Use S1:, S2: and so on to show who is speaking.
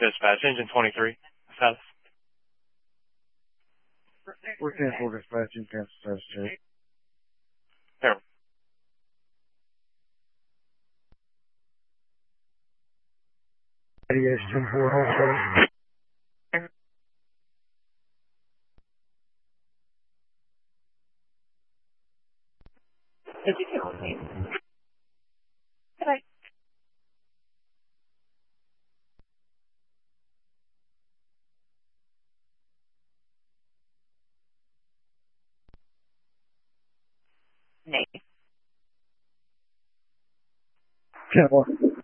S1: dispatch, engine 23. Status.
S2: We're 10-4 dispatching, cancel status check.
S1: There.
S2: ADS 10-4, hold status.
S3: Did you tell me? Did I? Nay.
S2: 10-4.